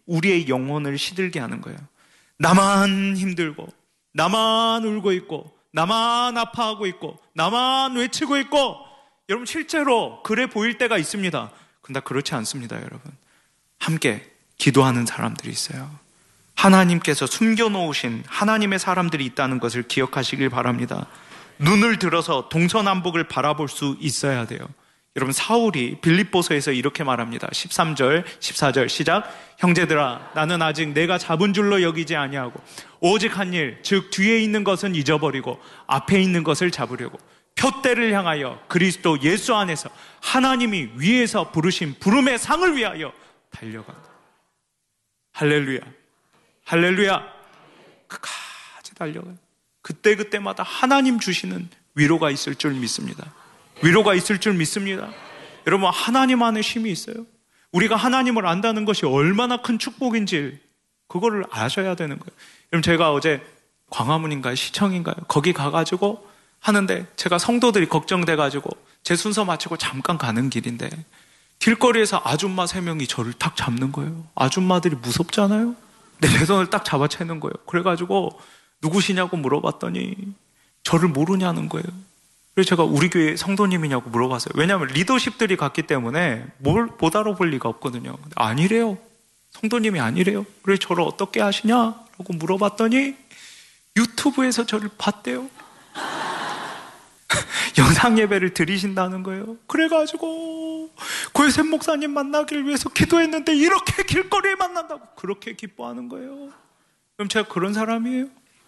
우리의 영혼을 시들게 하는 거예요. 나만 힘들고, 나만 울고 있고, 나만 아파하고 있고, 나만 외치고 있고. 여러분 실제로 그래 보일 때가 있습니다. 근데 그렇지 않습니다, 여러분. 함께 기도하는 사람들이 있어요. 하나님께서 숨겨놓으신 하나님의 사람들이 있다는 것을 기억하시길 바랍니다. 눈을 들어서 동서남북을 바라볼 수 있어야 돼요. 여러분 사울이 빌립보서에서 이렇게 말합니다. 13절, 14절 시작. 형제들아, 나는 아직 내가 잡은 줄로 여기지 아니하고 오직 한 일, 즉 뒤에 있는 것은 잊어버리고 앞에 있는 것을 잡으려고 표대를 향하여 그리스도 예수 안에서 하나님이 위에서 부르신 부름의 상을 위하여 달려간다. 할렐루야, 할렐루야. 끝까지 달려가요. 그때마다 하나님 주시는 위로가 있을 줄 믿습니다. 위로가 있을 줄 믿습니다. 여러분 하나님 안에 힘이 있어요. 우리가 하나님을 안다는 것이 얼마나 큰 축복인지 그거를 아셔야 되는 거예요. 여러분 제가 어제 광화문인가요? 시청인가요? 거기 가가지고 하는데 제가 성도들이 걱정돼가지고 제 순서 마치고 잠깐 가는 길인데 길거리에서 아줌마 3명이 저를 딱 잡는 거예요. 아줌마들이 무섭잖아요. 내 손을 딱 잡아채는 거예요. 그래가지고 누구시냐고 물어봤더니 저를 모르냐는 거예요. 그래서 제가 우리 교회 성도님이냐고 물어봤어요. 왜냐하면 리더십들이 갔기 때문에 뭘 못 알아볼 리가 없거든요. 근데 아니래요. 성도님이 아니래요. 그래서 저를 어떻게 아시냐라고 물어봤더니 유튜브에서 저를 봤대요. 영상 예배를 드리신다는 거예요. 그래가지고 고혜샘 목사님 만나기를 위해서 기도했는데 이렇게 길거리에 만난다고 그렇게 기뻐하는 거예요. 그럼 제가 그런 사람이에요?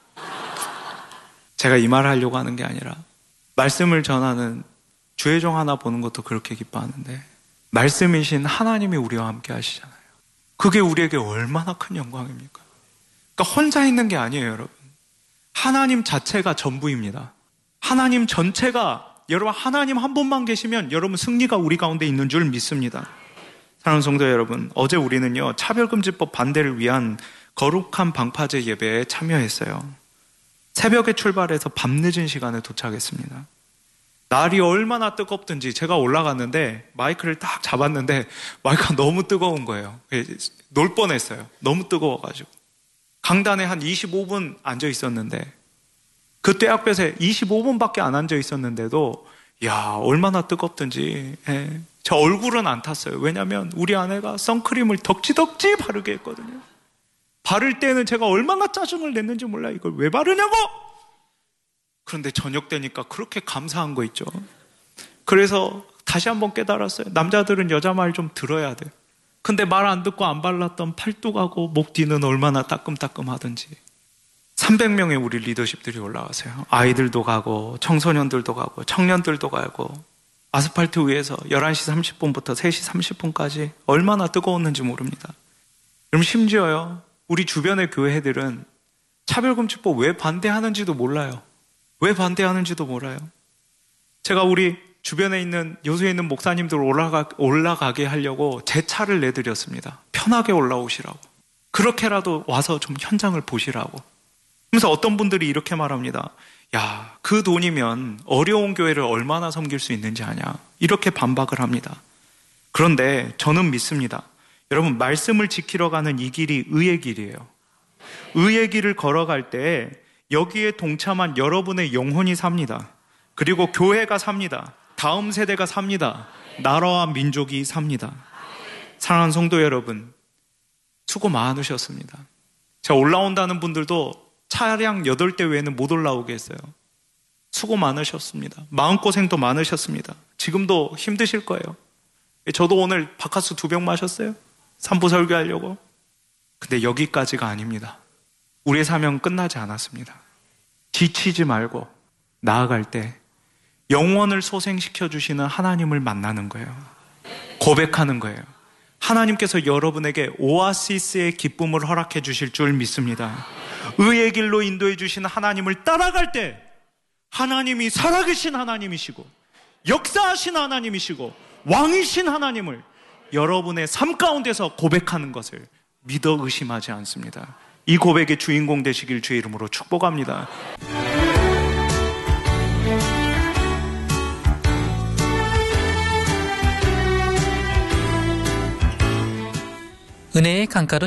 제가 이 말을 하려고 하는 게 아니라 말씀을 전하는 주의 종 하나 보는 것도 그렇게 기뻐하는데 말씀이신 하나님이 우리와 함께 하시잖아요. 그게 우리에게 얼마나 큰 영광입니까? 그러니까 혼자 있는 게 아니에요, 여러분. 하나님 자체가 전부입니다. 하나님 전체가, 여러분 하나님 한 분만 계시면 여러분 승리가 우리 가운데 있는 줄 믿습니다. 사랑하는 성도 여러분, 어제 우리는요 차별금지법 반대를 위한 거룩한 방파제 예배에 참여했어요. 새벽에 출발해서 밤늦은 시간에 도착했습니다. 날이 얼마나 뜨겁든지 제가 올라갔는데 마이크를 딱 잡았는데 마이크가 너무 뜨거운 거예요. 놀 뻔했어요. 너무 뜨거워가지고. 강단에 한 25분 앉아 있었는데 그때 앞에서 25분밖에 안 앉아 있었는데도 야 얼마나 뜨겁든지. 저 얼굴은 안 탔어요. 왜냐하면 우리 아내가 선크림을 덕지덕지 바르게 했거든요. 바를 때는 제가 얼마나 짜증을 냈는지 몰라요. 이걸 왜 바르냐고! 그런데 저녁 되니까 그렇게 감사한 거 있죠. 그래서 다시 한번 깨달았어요. 남자들은 여자 말 좀 들어야 돼. 근데 말 안 듣고 안 발랐던 팔뚝하고 목 뒤는 얼마나 따끔따끔하든지. 300명의 우리 리더십들이 올라가세요. 아이들도 가고 청소년들도 가고 청년들도 가고 아스팔트 위에서 11시 30분부터 3시 30분까지 얼마나 뜨거웠는지 모릅니다. 그럼 심지어요. 우리 주변의 교회들은 차별금지법 왜 반대하는지도 몰라요. 왜 반대하는지도 몰라요. 제가 우리 주변에 있는 여수에 있는 목사님들 올라가게 하려고 제 차를 내드렸습니다. 편하게 올라오시라고. 그렇게라도 와서 좀 현장을 보시라고. 그래서 어떤 분들이 이렇게 말합니다. 야, 그 돈이면 어려운 교회를 얼마나 섬길 수 있는지 아냐. 이렇게 반박을 합니다. 그런데 저는 믿습니다. 여러분 말씀을 지키러 가는 이 길이 의의 길이에요. 의의 길을 걸어갈 때 여기에 동참한 여러분의 영혼이 삽니다. 그리고 교회가 삽니다. 다음 세대가 삽니다. 나라와 민족이 삽니다. 사랑하는 성도 여러분, 수고 많으셨습니다. 제가 올라온다는 분들도 차량 8대 외에는 못 올라오게 했어요. 수고 많으셨습니다. 마음고생도 많으셨습니다. 지금도 힘드실 거예요. 저도 오늘 바카스 2병 마셨어요. 3부 설교하려고. 근데 여기까지가 아닙니다. 우리의 사명은 끝나지 않았습니다. 지치지 말고 나아갈 때 영원을 소생시켜 주시는 하나님을 만나는 거예요. 고백하는 거예요. 하나님께서 여러분에게 오아시스의 기쁨을 허락해 주실 줄 믿습니다. 의의 길로 인도해 주시는 하나님을 따라갈 때 하나님이 살아계신 하나님이시고 역사하신 하나님이시고 왕이신 하나님을 여러분의 삶 가운데서 고백하는 것을 믿어 의심하지 않습니다. 이 고백의 주인공 되시길 주의 이름으로 축복합니다. 은혜의 강가로